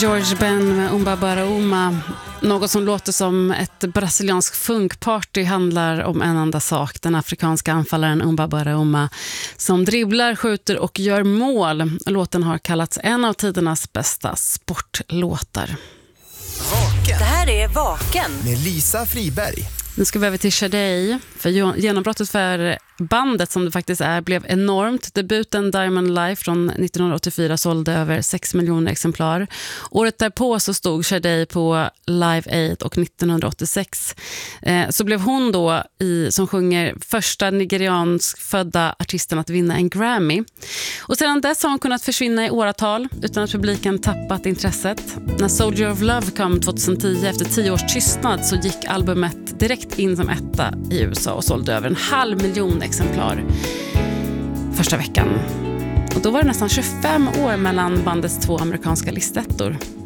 George Ben med Umba Bara Uma. Något som låter som ett brasiliansk funkparty handlar om en enda sak. Den afrikanska anfallaren Umba Bara Uma som dribblar, skjuter och gör mål. Låten har kallats en av tidernas bästa sportlåtar. Vaken. Det här är Vaken Med Lisa Friberg. Nu ska vi över till Sade, för genombrottet för bandet som det faktiskt är blev enormt. Debuten Diamond Life från 1984 sålde över 6 miljoner exemplar. Året därpå så stod Sade på Live Aid och 1986 så blev hon då som sjunger första nigeriansk födda artisten att vinna en Grammy. Och sedan dess har hon kunnat försvinna i åratal utan att publiken tappat intresset. När Soldier of Love kom 2010 efter 10 års tystnad så gick albumet direkt in som etta i USA och sålde över 500 000 exemplar första veckan. Och då var det nästan 25 år mellan bandets 2 amerikanska listettor.